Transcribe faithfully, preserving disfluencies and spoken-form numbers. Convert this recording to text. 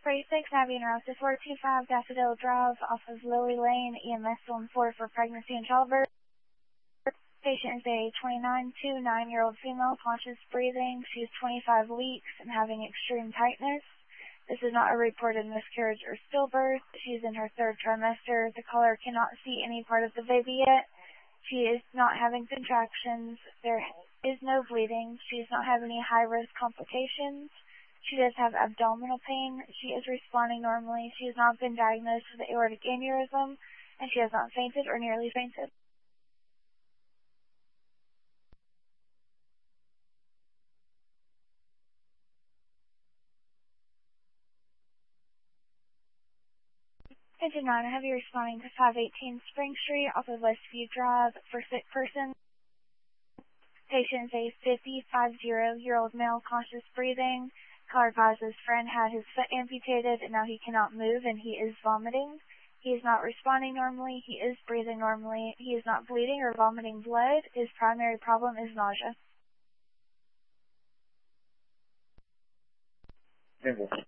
forty-six, Navy Interrupted four two five, Daffodil Drive off of Lily Lane, E M S one four for pregnancy and childbirth. Patient is a twenty-nine to nine-year-old female, conscious breathing. She is twenty-five weeks and having extreme tightness. This is not a reported miscarriage or stillbirth. She is in her third trimester. The caller cannot see any part of the baby yet. She is not having contractions. There is no bleeding. She does not have any high-risk complications. She does have abdominal pain. She is responding normally. She has not been diagnosed with aortic aneurysm, and she has not fainted or nearly fainted. Engine nine, I have you responding to five eighteen Spring Street off of Westview Drive for sick person. Patient is a fifty-five-year-old male, conscious breathing. Caller advised his friend had his foot amputated and now he cannot move and he is vomiting. He is not responding normally. He is breathing normally. He is not bleeding or vomiting blood. His primary problem is nausea. Engine.